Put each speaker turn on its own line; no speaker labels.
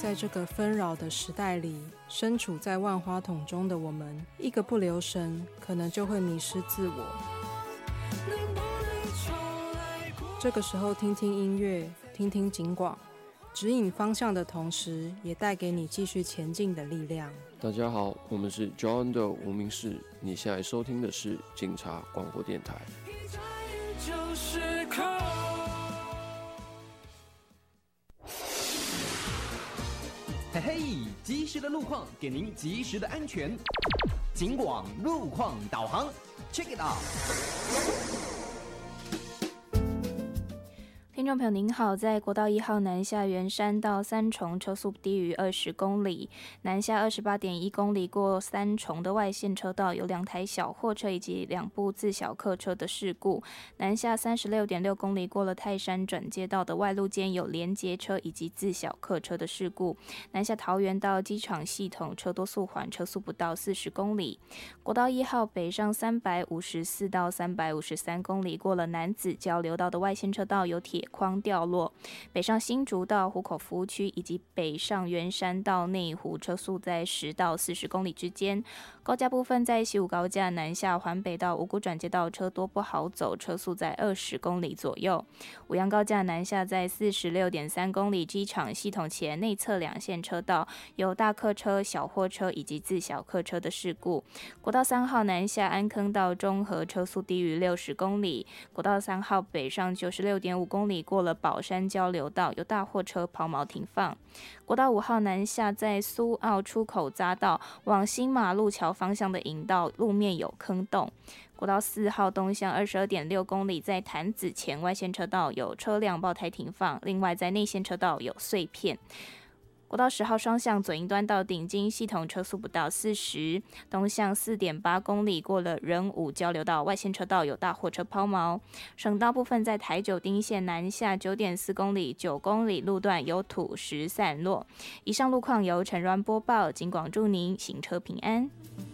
在这个纷扰的时代里，身处在万花筒中的我们，一个不留神，可能就会迷失自我。这个时候听听音乐，听听警广，指引方向的同时，也带给你继续前进的力量。
大家好，我们是 John 的无名氏，你现在收听的是警察广播电台。
嘿嘿，及时的路况给您及时的安全。警广路况导航 ，Check it out。
听众朋友您好，在国道1号南下圆山到三重车速低于20公里，南下28.1公里过三重的外线车道有2台小货车以及2部自小客车的事故，南下36.6公里过了泰山转接道的外路间有连结车以及自小客车的事故，南下桃园到机场系统车多速缓，车速不到40公里。国道1号北上354到353公里过了南子交流道的外线车道有铁框掉落，北上新竹到湖口服务区以及北上圆山到内湖车速在10到40公里之间。高架部分在西武高架南下环北到五股转接道车多不好走，车速在20公里左右。五杨高架南下在46.3公里，机场系统前内侧2线车道有大客车、小货车以及自小客车的事故。国道3号南下安坑到中和车速低于60公里。国道3号北上96.5公里过了宝山交流道有大货车抛锚停放。国道5号南下在苏澳出口匝道往新马路桥方向的引道路面有坑洞。国道4号东向22.6公里，在潭子前外线车道有车辆爆胎停放，另外在内线车道有碎片。国道10号双向左营端到顶金系统车速不到40，东向4.8公里过了仁武交流道外线车道有大货车抛锚。省道部分在台九丁线南下9.4公里9公里路段有土石散落。以上路况由陈软播报，警广祝您行车平安。